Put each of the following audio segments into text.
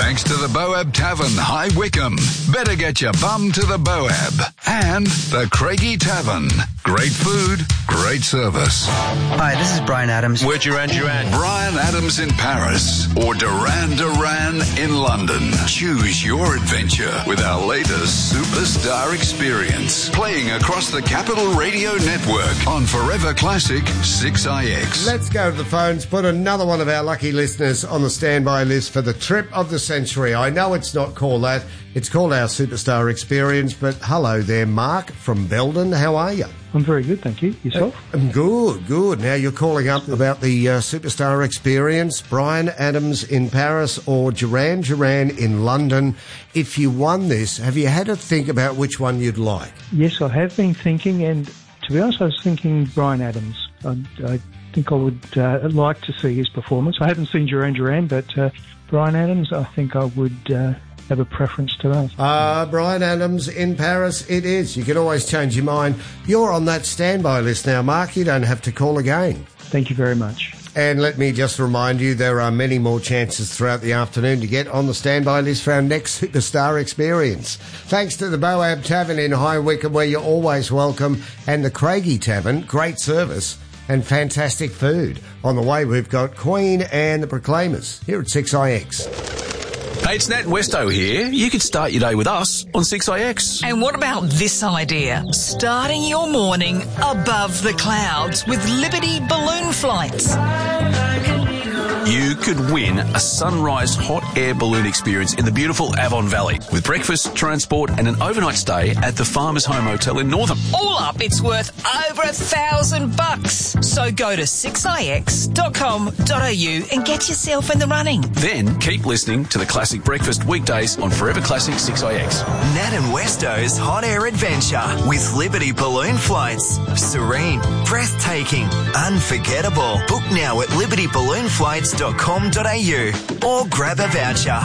Thanks to the Boab Tavern, High Wycombe. Better get your bum to the Boab. And the Craigie Tavern. Great food, great service. Hi, this is Brian Adams. We're Duran Duran. Brian Adams in Paris or Duran Duran in London. Choose your adventure with our latest Superstar Experience. Playing across the Capital Radio Network on Forever Classic 6IX. Let's go to the phones. Put another one of our lucky listeners on the standby list for the trip of the century. I know it's not called that. It's called our Superstar Experience. But hello there, Mark from Belden. How are you? I'm very good, thank you. Yourself? Good. Now you're calling up about the Superstar Experience. Brian Adams in Paris or Duran Duran in London. If you won this, have you had to think about which one you'd like? Yes, I have been thinking, and to be honest, I was thinking Brian Adams. I think I would like to see his performance. I haven't seen Duran Duran, but Brian Adams, I think I would have a preference to that. Brian Adams in Paris it is. You can always change your mind. You're on that standby list now, Mark. You don't have to call again. Thank you very much. And let me just remind you, there are many more chances throughout the afternoon to get on the standby list for our next Superstar Experience. Thanks to the Boab Tavern in High Wycombe, where you're always welcome, and the Craigie Tavern, great service and fantastic food. On the way, we've got Queen and the Proclaimers here at 6IX. Hey, it's Nat Westo here. You could start your day with us on 6IX. And what about this idea? Starting your morning above the clouds with Liberty balloon flights. You could win a sunrise hot air balloon experience in the beautiful Avon Valley with breakfast, transport and an overnight stay at the Farmers Home Hotel in Northam. All up, it's worth over $1,000. So go to 6ix.com.au and get yourself in the running. Then keep listening to the Classic Breakfast weekdays on Forever Classic 6IX. Nat and Westo's hot air adventure with Liberty balloon flights. Serene, breathtaking, unforgettable. Book now at libertyballoonflights.com.au or grab a voucher.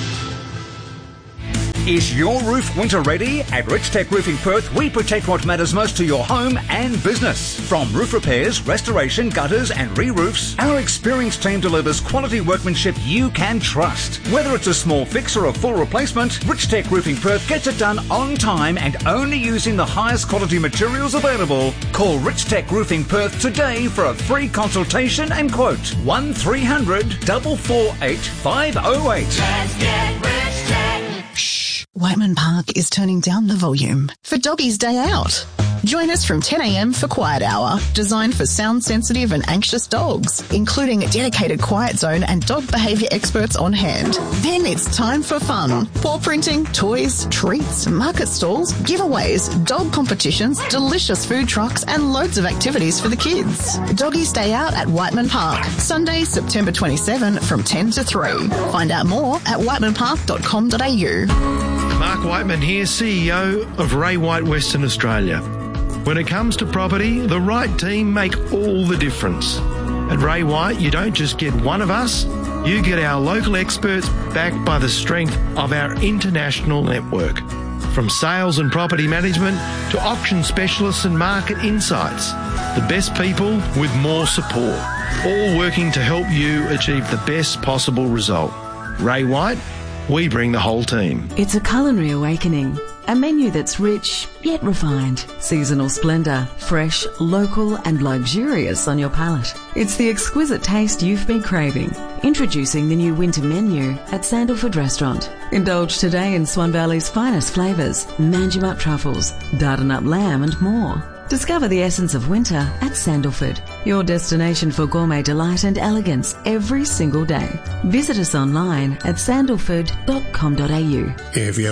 Is your roof winter ready? At Rich Tech Roofing Perth, we protect what matters most to your home and business. From roof repairs, restoration, gutters and re-roofs, our experienced team delivers quality workmanship you can trust. Whether it's a small fix or a full replacement, Rich Tech Roofing Perth gets it done on time and only using the highest quality materials available. Call Rich Tech Roofing Perth today for a free consultation and quote. 1300 448 508. Let's get Rich Tech. Whiteman Park is turning down the volume for Doggies Day Out. Join us from 10 a.m. for Quiet Hour, designed for sound-sensitive and anxious dogs, including a dedicated quiet zone and dog behaviour experts on hand. Then it's time for fun. Paw printing, toys, treats, market stalls, giveaways, dog competitions, delicious food trucks and loads of activities for the kids. Doggies Day Out at Whiteman Park, Sunday, September 27 from 10 to 3. Find out more at whitemanpark.com.au. Mark Whiteman here, CEO of Ray White Western Australia. When it comes to property, the right team make all the difference. At Ray White, you don't just get one of us, you get our local experts backed by the strength of our international network. From sales and property management to auction specialists and market insights, the best people with more support, all working to help you achieve the best possible result. Ray White, we bring the whole team. It's a culinary awakening. A menu that's rich, yet refined. Seasonal splendour, fresh, local and luxurious on your palate. It's the exquisite taste you've been craving. Introducing the new winter menu at Sandalford Restaurant. Indulge today in Swan Valley's finest flavours, Manjimup truffles, Dardanup lamb and more. Discover the essence of winter at Sandalford, your destination for gourmet delight and elegance every single day. Visit us online at sandalford.com.au. If you